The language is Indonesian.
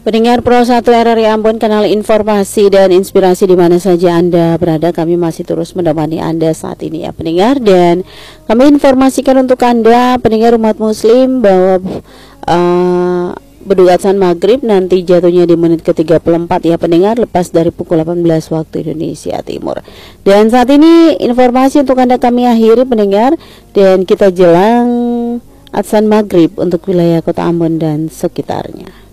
Pendengar Pro 1 RRI Ambon, kanal informasi dan inspirasi di mana saja Anda berada, kami masih terus menemani Anda saat ini ya pendengar. Dan kami informasikan untuk Anda pendengar umat muslim bahwa beduk adzan maghrib nanti jatuhnya di menit ke-34 ya pendengar, lepas dari pukul 18 waktu Indonesia Timur. Dan saat ini informasi untuk Anda kami akhiri pendengar, dan kita jelang adzan maghrib untuk wilayah kota Ambon dan sekitarnya.